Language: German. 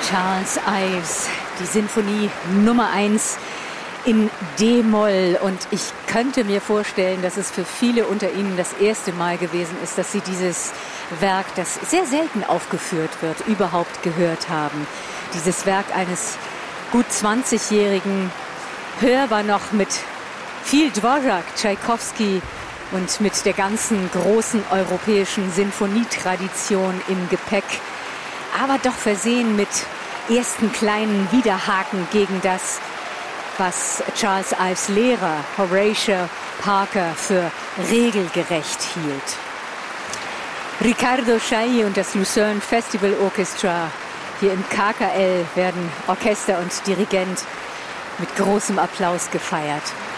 Charles Ives, die Sinfonie Nummer 1 in D-Moll. Und ich könnte mir vorstellen, dass es für viele unter Ihnen das erste Mal gewesen ist, dass Sie dieses Werk, das sehr selten aufgeführt wird, überhaupt gehört haben. Dieses Werk eines gut 20-Jährigen, hörbar noch mit viel Dvorak, Tschaikowski und mit der ganzen großen europäischen Sinfonietradition im Gepäck, aber doch versehen mit ersten kleinen Widerhaken gegen das, was Charles Ives Lehrer Horatio Parker für regelgerecht hielt. Riccardo Chailly und das Lucerne Festival Orchestra hier im KKL werden Orchester und Dirigent mit großem Applaus gefeiert.